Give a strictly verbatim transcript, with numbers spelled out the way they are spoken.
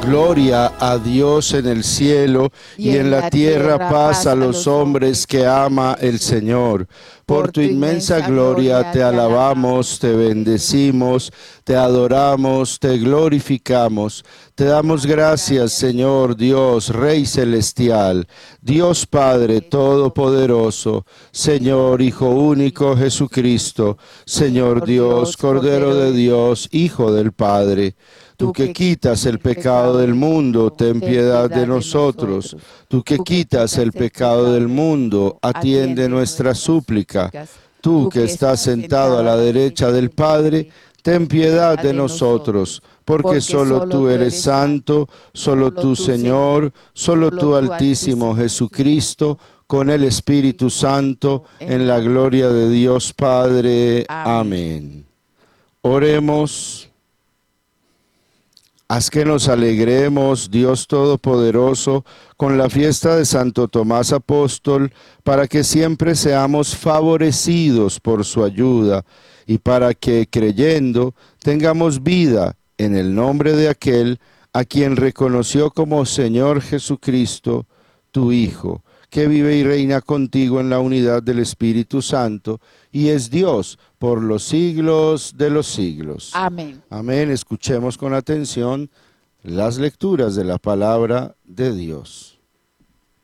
Gloria a Dios en el cielo y en la tierra paz a los hombres que ama el Señor. Por tu inmensa gloria te alabamos, te bendecimos, te adoramos, te glorificamos. Te damos gracias, Señor Dios, Rey celestial, Dios Padre todopoderoso, Señor Hijo único Jesucristo, Señor Dios, Cordero de Dios, Hijo del Padre. Tú que quitas el pecado del mundo, ten piedad de nosotros. Tú que quitas el pecado del mundo, atiende nuestra súplica. Tú que estás sentado a la derecha del Padre, ten piedad de nosotros, porque solo tú eres santo, solo tú, Señor, solo tú, Altísimo Jesucristo, con el Espíritu Santo, en la gloria de Dios Padre. Amén. Oremos. Haz que nos alegremos, Dios Todopoderoso, con la fiesta de Santo Tomás Apóstol, para que siempre seamos favorecidos por su ayuda y para que, creyendo, tengamos vida en el nombre de aquel a quien reconoció como Señor Jesucristo, tu Hijo, que vive y reina contigo en la unidad del Espíritu Santo y es Dios por los siglos de los siglos. Amén. Amén. Escuchemos con atención las lecturas de la palabra de Dios.